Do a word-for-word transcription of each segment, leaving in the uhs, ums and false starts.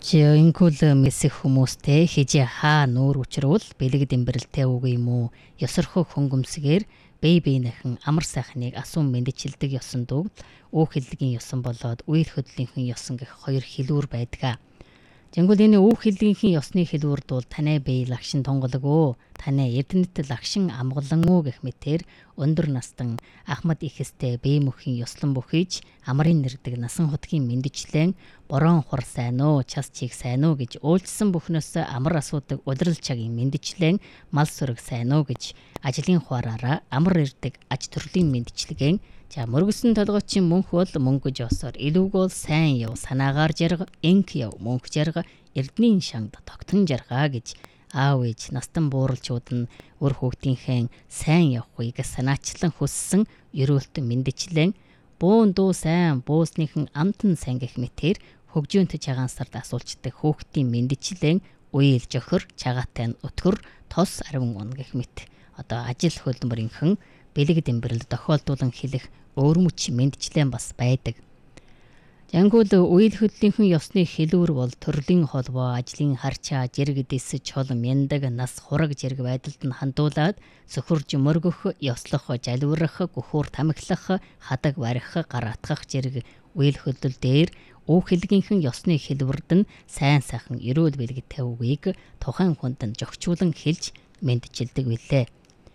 Жинхүүл мэсэх хүмүүстэй хижээ хаа нүүр учруул бэлэг дэмбэрэлтэй үг юм уу? Ёсорхог хөнгөмсгээр бие биенийхэн амар сайхныг асуун мэдчилдэг ёсон дуу өөх хэллэгийн ёсон болоод үйл хөдлөлийнхэн ёсон гэх хоёр хэлүүр байдаг. Жингүүл энэ өөх хэллэгийн ёсны хэлүүр дул танай бие лагшин тонголгоо танай эрдэнэт лагшин амгалан уу гэх мэтэр өндөр настан Ахмад ихэстэй бие мөхийн ёслон бүхийж амрын нэрдэг насан хотгийн мэдчлэн борон хор сайн уу час чиг сайн уу гэж уйлдсан бүхнөөс амар асуудаг удирал чагийн мэдчлэн мал сүрэг сайн уу гэж ажлын хуараараа амар ирдэг аж төрлийн мэдчлэгэн за мөргөсөн толгойчин мөнх бол мөнгө жоосоор илүүгөөл сайн яв санаагаар жарга энх яв мөнх жарга эрдний шангад тогтон жаргаа гэж аав ээж настан бууралчууд нь өр хүүхдийнхээ сайн явахыг санаачлан хүссэн ерөөлтөн мэдчлэн буун дуу сайн буусныхан амтан сайн гэх мэтэр хөгжөөнт чагаансарт асуулчдаг хүүхдийн мэдчлэн уйл жохор чагаатай нь өтгөр тос арвин он гэх мэт одоо ажил хөлбөрийнхэн бэлэг дэмбэрэл тохиолдуулан хэлэх өөрмөч мэдчлэн бас байдаг. Жангүүл үйл хөдлөлийнхэн ёсны хэлүүр бол төрлийн холбоо ажлын харчаа жирэг дэс чол мяндаг нас хураг жирэг байдалд нь хандуулаад сөхөрж мөргөх ёслох жалвирах гөхөр тамхилах хадаг барих гар атгах жирэг үйл хөдлөл дээр өөх хэллэгийнхэн ёсны хэлбэрд нь сайн сайхан эрүүл бэлгэтэй үгийг тухайн хүнд нь жогчуулан хэлж мэдчилдэг билээ.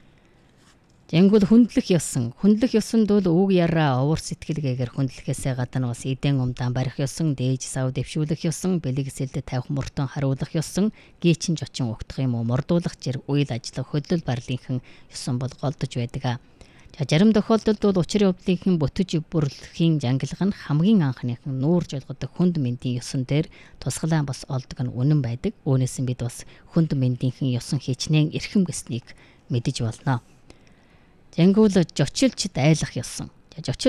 Жангүүл хүндлэх ёсон. Хүндлэх ёсонд бол үг яраа овор сэтгэлгээгээр хүндлэхээсээ гадна бас эдэн умдаан барих ёсон, дээж сав дэвшүүлэх ёсон, бэлэг сэлд тавих мөртөн харуулах ёсон, гээчин жочин угтах юм уу мордуулах зэрэг үйл ажиллах хөдлөл барлынхан ёсон бол голдож байдаг. За зарим тохиолдолд бол учрын явдлынхан бүтэж бүрэлдэхийн жангилга нь хамгийн анхныхан нүүрж олгодог хүнд мэндийн ёсон дээр тусгалаа бас олдог нь үнэн байдаг. Үүнээс нь бид бас хүнд мэндийнхэн ёсон хичнээн эрхэм гэснийг мэдэж болно. Жангүүл жочилч дайлах ёсон.